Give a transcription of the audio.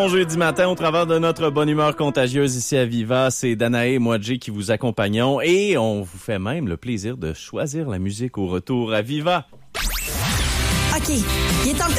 Jeudi matin, au travers de notre bonne humeur contagieuse ici à Viva, c'est Danae et moi, Jay, qui vous accompagnons et on vous fait même le plaisir de choisir la musique au retour à Viva. OK, il est temps que